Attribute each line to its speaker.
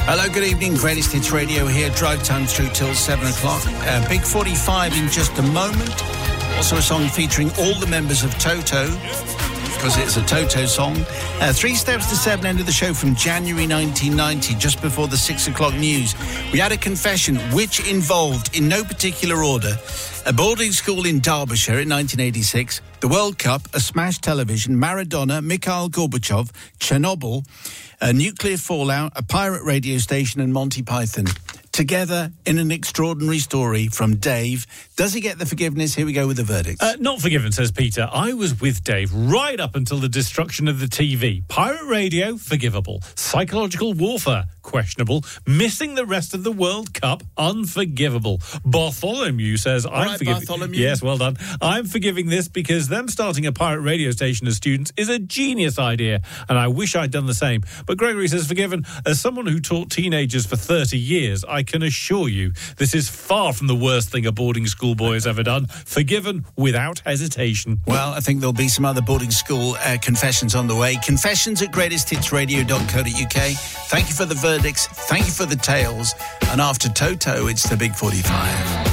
Speaker 1: Hello, good evening. Greatest Hits Radio here. Drive time through till 7 o'clock. Big 45 in just a moment. Also a song featuring all the members of Toto, because it's a Toto song. 3 Steps to 7, end of the show from January 1990, just before the 6 o'clock news. We had a confession which involved, in no particular order, a boarding school in Derbyshire in 1986, the World Cup, a smashed television, Maradona, Mikhail Gorbachev, Chernobyl, a nuclear fallout, a pirate radio station and Monty Python. Together in an extraordinary story from Dave. Does he get the forgiveness? Here we go with the verdict.
Speaker 2: Not forgiven, says Peter. I was with Dave right up until the destruction of the TV. Pirate radio, forgivable. Psychological warfare, questionable. Missing the rest of the World Cup, unforgivable. Bartholomew says, I'm forgiving...
Speaker 1: Bartholomew.
Speaker 2: Yes, well done. I'm forgiving this because them starting a pirate radio station as students is a genius idea, and I wish I'd done the same. But Gregory says, forgiven. As someone who taught teenagers for 30 years, I can assure you this is far from the worst thing a boarding school boy has ever done. Forgiven without hesitation.
Speaker 1: Well, I think there'll be some other boarding school confessions on the way. Confessions at greatesthitsradio.co.uk. Thank you for the verdicts. Thank you for the tales. And after Toto, it's the Big 45.